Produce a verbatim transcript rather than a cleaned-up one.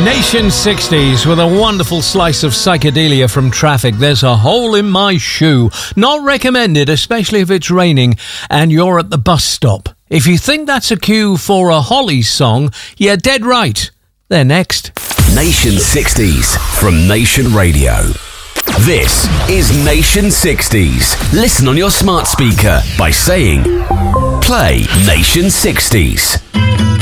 Nation sixties with a wonderful slice of psychedelia from Traffic. There's a hole in my shoe. Not recommended, especially if it's raining and you're at the bus stop. If you think that's a cue for a Hollies song, you're dead right. They're next. Nation sixties from Nation Radio. This is Nation sixties. Listen on your smart speaker by saying, play Nation sixties.